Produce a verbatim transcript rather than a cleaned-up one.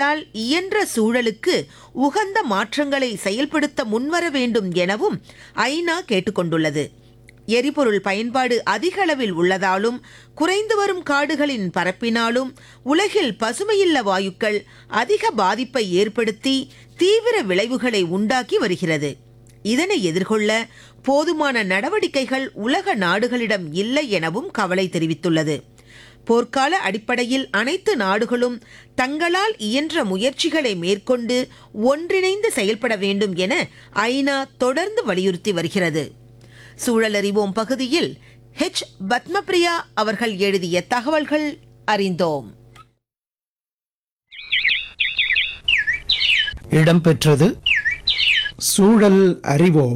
தங்களால் இயன்ற சூழலுக்கு உகந்த மாற்றங்களை செயல்படுத்த முன்வர வேண்டும் எனவும் ஐநா கேட்டுக்கொண்டுள்ளது. எரிபொருள் பயன்பாடு அதிக அளவில் உள்ளதாலும் குறைந்து வரும் காடுகளின் பரப்பினாலும் உலகில் பசுமையில்ல வாயுக்கள் அதிக பாதிப்பை ஏற்படுத்தி தீவிர விளைவுகளை உண்டாக்கி வருகிறது. இதனை எதிர்கொள்ள போதுமான நடவடிக்கைகள் உலக நாடுகளிடம் இல்லை எனவும் கவலை தெரிவித்துள்ளது. போர்க்கால அடிப்படையில் அனைத்து நாடுகளும் தங்களால் இயன்ற முயற்சிகளை மேற்கொண்டு ஒன்றிணைந்து செயல்பட வேண்டும் என ஐநா தொடர்ந்து வலியுறுத்தி வருகிறது. சூழலறிவோம் பகுதியில் ஹெச் பத்மபிரியா அவர்கள் எழுதிய தகவல்கள் அறிந்தோம். இடம்பெற்றது சூழல் அறிவோம்.